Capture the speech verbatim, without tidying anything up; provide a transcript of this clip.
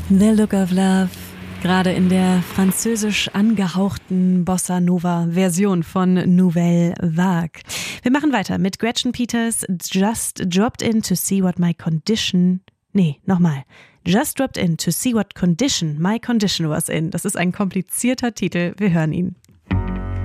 The Look of Love, gerade in der französisch angehauchten Bossa Nova Version von Nouvelle Vague. Wir machen weiter mit Gretchen Peters Just Dropped In to See What My Condition... Nee, nochmal. Just Dropped In to See What Condition My Condition Was In. Das ist ein komplizierter Titel. Wir hören ihn.